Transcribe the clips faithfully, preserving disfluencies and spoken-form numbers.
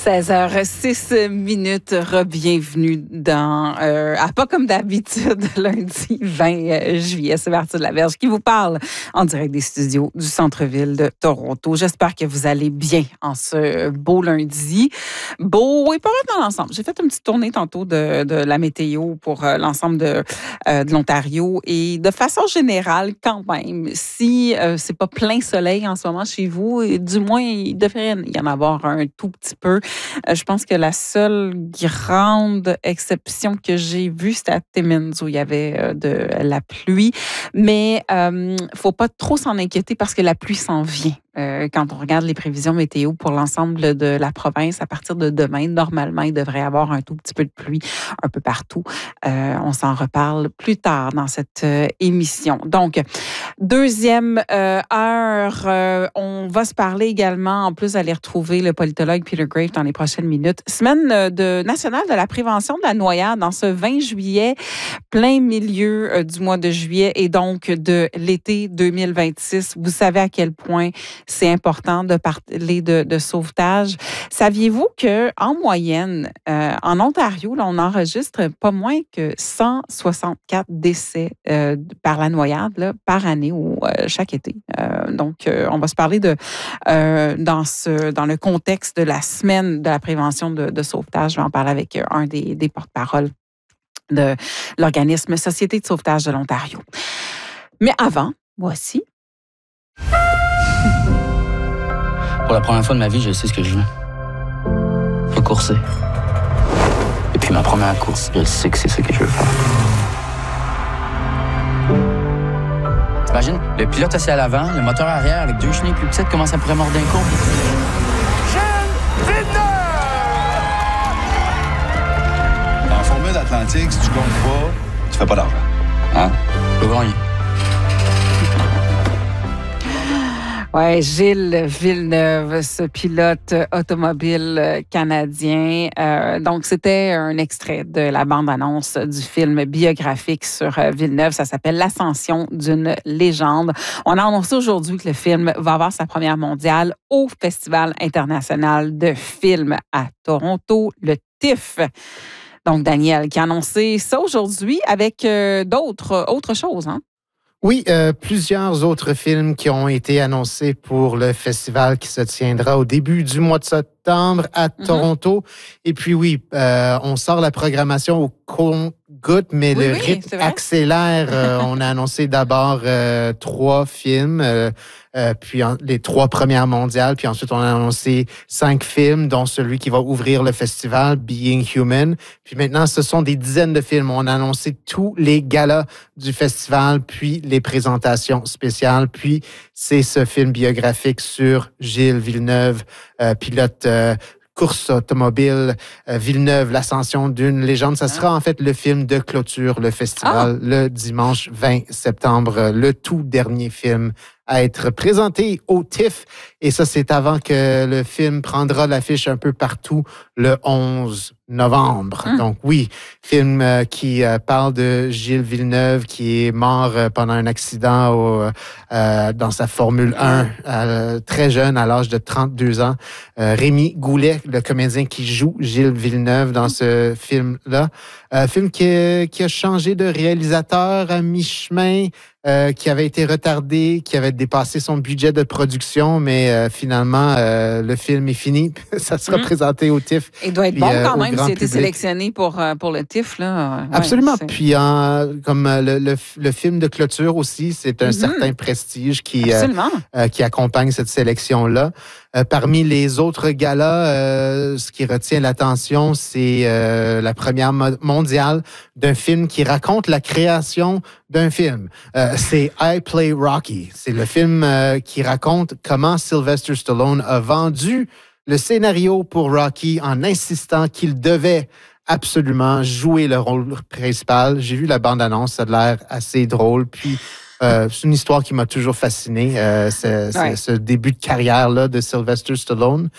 seize heures six minutes, re-bienvenue dans, euh, à pas comme d'habitude, lundi vingt juillet, c'est Martine Laverge qui vous parle en direct des studios du centre-ville de Toronto. J'espère que vous allez bien en ce beau lundi. Beau et pas mal dans l'ensemble. J'ai fait une petite tournée tantôt de, de la météo pour euh, l'ensemble de, euh, de l'Ontario et de façon générale, quand même, si euh, c'est pas plein soleil en ce moment chez vous, du moins, il devrait y en avoir un tout petit peu. Euh, je pense que la seule grande exception que j'ai vue, c'était à Timmins où il y avait euh, de la pluie. Mais il euh, ne faut pas trop s'en inquiéter parce que la pluie s'en vient. Euh, quand on regarde les prévisions météo pour l'ensemble de la province, à partir de demain, normalement, il devrait y avoir un tout petit peu de pluie un peu partout. Euh, on s'en reparle plus tard dans cette euh, émission. Donc, deuxième euh, heure, euh, on va se parler également, en plus d'aller retrouver le politologue Peter Graves dans les prochaines minutes. Semaine de, nationale de la prévention de la noyade en ce vingt juillet, plein milieu euh, du mois de juillet et donc de l'été deux mille vingt-six. Vous savez à quel point c'est important de parler de, de sauvetage. Saviez-vous qu'en moyenne, euh, en Ontario, là, on enregistre pas moins que cent soixante-quatre décès euh, par la noyade là, par année ou euh, chaque été. Euh, donc, euh, on va se parler de euh, dans ce dans le contexte de la semaine de la prévention de, de sauvetage. Je vais en parler avec un des, des porte-paroles de l'organisme Société de sauvetage de l'Ontario. Mais avant, voici. Pour la première fois de ma vie, je sais ce que je veux. Je veux courser. Et puis ma première course, je sais que c'est ce que je veux faire. T'imagines, le pilote assis à l'avant, le moteur arrière avec deux chenilles plus petites, comment ça pourrait mordre d'un coup? Gilles Villeneuve! Dans la formule Atlantique, si tu comptes pas, tu fais pas d'argent. Hein? Le gagner. Oui, Gilles Villeneuve, ce pilote automobile canadien. Euh, donc, c'était un extrait de la bande-annonce du film biographique sur Villeneuve. Ça s'appelle L'Ascension d'une légende. On a annoncé aujourd'hui que le film va avoir sa première mondiale au Festival international de films à Toronto, le T I F. Donc, Daniel qui a annoncé ça aujourd'hui avec euh, d'autres autres choses, hein? Oui, euh, plusieurs autres films qui ont été annoncés pour le festival qui se tiendra au début du mois de septembre à mm-hmm. Toronto. Et puis oui, euh, on sort la programmation au compte-gouttes, mais oui, le oui, rythme accélère. euh, on a annoncé d'abord euh, trois films, euh, euh, puis en, les trois premières mondiales, puis ensuite on a annoncé cinq films, dont celui qui va ouvrir le festival, Being Human. Puis maintenant, ce sont des dizaines de films. On a annoncé tous les galas du festival, puis les présentations spéciales, puis c'est ce film biographique sur Gilles Villeneuve, euh, pilote euh, course automobile, euh, Villeneuve, l'ascension d'une légende. Ça sera en fait le film de clôture, le festival, ah. le dimanche vingt septembre, le tout dernier film à être présenté au T I F. Et ça, c'est avant que le film prendra l'affiche un peu partout le onze novembre. Hum. Donc oui, film euh, qui euh, parle de Gilles Villeneuve qui est mort euh, pendant un accident au, euh, dans sa Formule un, euh, très jeune, à l'âge de trente-deux ans. Euh, Rémi Goulet, le comédien qui joue Gilles Villeneuve dans ce film-là. Euh, film qui, qui a changé de réalisateur à mi-chemin, euh, qui avait été retardé, qui avait dépassé son budget de production, mais euh, finalement, euh, le film est fini. Ça sera mmh. présenté au T I F. Il doit être puis, bon euh, quand même s'il a été public. sélectionné pour, euh, pour le T I F. Là. Ouais, Absolument. C'est... Puis, en, comme le, le, le film de clôture aussi, c'est un mmh. certain prestige qui, euh, euh, qui accompagne cette sélection-là. Euh, parmi les autres galas, euh, ce qui retient l'attention, c'est euh, la première mo- mondiale d'un film qui raconte la création d'un film. Euh, c'est I Play Rocky. C'est le film euh, qui raconte comment Sylvester Stallone a vendu le scénario pour Rocky en insistant qu'il devait absolument jouer le rôle principal. J'ai vu la bande-annonce, ça a l'air assez drôle. Puis, Euh, c'est une histoire qui m'a toujours fasciné, euh, c'est, c'est, ouais. ce début de carrière-là de Sylvester Stallone.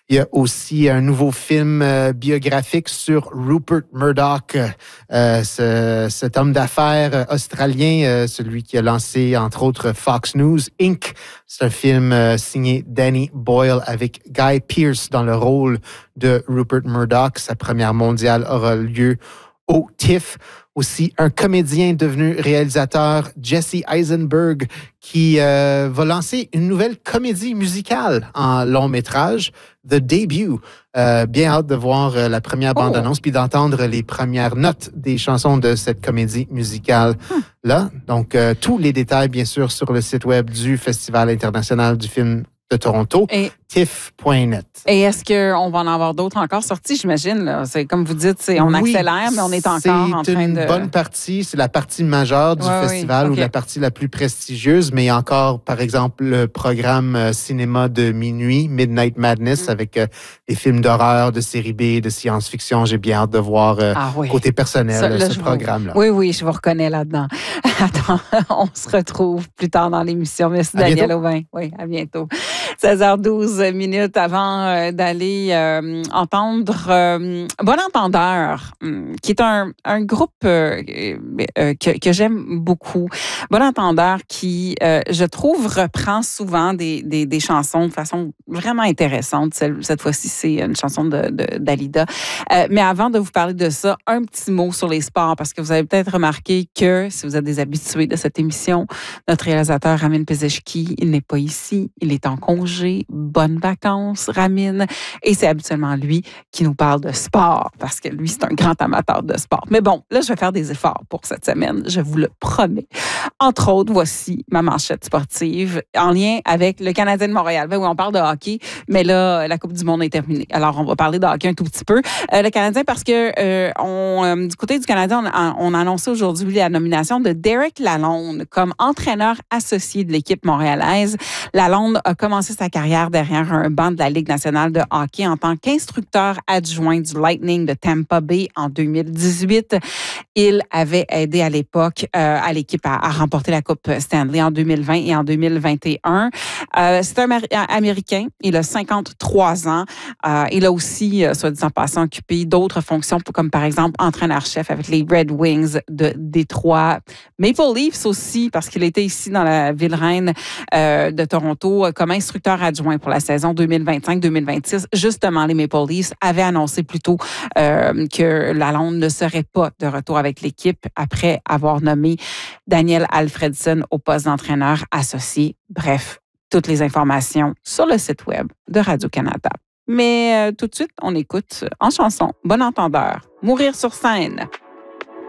Il y a aussi un nouveau film euh, biographique sur Rupert Murdoch, euh, ce, cet homme d'affaires australien, euh, celui qui a lancé, entre autres, Fox News incorporée. C'est un film euh, signé Danny Boyle avec Guy Pearce dans le rôle de Rupert Murdoch. Sa première mondiale aura lieu au T I F F. Aussi, un comédien devenu réalisateur, Jesse Eisenberg, qui euh, va lancer une nouvelle comédie musicale en long métrage, The Debut. Euh, bien hâte de voir euh, la première oh. bande-annonce puis d'entendre les premières notes des chansons de cette comédie musicale-là. Hmm. Donc, euh, tous les détails, bien sûr, sur le site web du Festival international du film de Toronto, et, T I F F point net. Et est-ce qu'on va en avoir d'autres encore sortis, j'imagine? Là? C'est comme vous dites, c'est, on oui, accélère, mais on est encore en train de... C'est une bonne partie, c'est la partie majeure du ouais, festival oui, okay. ou la partie la plus prestigieuse, mais il y a encore, par exemple, le programme euh, cinéma de minuit, Midnight Madness, mm. avec euh, des films d'horreur, de série B, de science-fiction. J'ai bien hâte de voir euh, ah, oui. côté personnel ça, là, ce programme-là. Vous... Oui, oui, je vous reconnais là-dedans. Attends, on se retrouve plus tard dans l'émission. Merci à Daniel Aubin. Oui, à bientôt. seize heures douze minutes avant euh, d'aller euh, entendre euh, Bon Entendeur, euh, qui est un, un groupe euh, euh, que, que j'aime beaucoup. Bon Entendeur qui, euh, je trouve, reprend souvent des, des, des chansons de façon vraiment intéressante. Cette, cette fois-ci, c'est une chanson de, de, d'Alida. Euh, mais avant de vous parler de ça, un petit mot sur les sports, parce que vous avez peut-être remarqué que, si vous êtes des habitués de cette émission, notre réalisateur Ramin Pezeshki, il n'est pas ici, il est en congé. Bonnes vacances, Ramin. Et c'est habituellement lui qui nous parle de sport, parce que lui, c'est un grand amateur de sport. Mais bon, là, je vais faire des efforts pour cette semaine, je vous le promets. Entre autres, voici ma manchette sportive en lien avec le Canadien de Montréal. Ben oui, on parle de hockey, mais là, la Coupe du monde est terminée. Alors, on va parler de hockey un tout petit peu. Euh, le Canadien, parce que euh, on, euh, du côté du Canadien, on a, on a annoncé aujourd'hui la nomination de Derek Lalonde comme entraîneur associé de l'équipe montréalaise. Lalonde a commencé sa carrière derrière un banc de la Ligue nationale de hockey en tant qu'instructeur adjoint du Lightning de Tampa Bay en deux mille dix-huit. Il avait aidé à l'époque euh, à l'équipe à, à remporter la Coupe Stanley en deux mille vingt et en deux mille vingt et un. Euh, c'est un Américain. Il a cinquante-trois ans. Euh, il a aussi, euh, soit dit en passant, occupé d'autres fonctions, comme par exemple entraîneur-chef avec les Red Wings de Détroit. Maple Leafs aussi, parce qu'il était ici dans la ville reine euh, de Toronto comme instructeur adjoint pour la saison deux mille vingt-cinq deux mille vingt-six. Justement, les Maple Leafs avaient annoncé plus tôt euh, que Lalonde ne serait pas de retour avec l'équipe après avoir nommé Daniel Alfredson au poste d'entraîneur associé. Bref, toutes les informations sur le site web de Radio-Canada. Mais euh, tout de suite, on écoute en chanson Bon Entendeur, Mourir sur scène.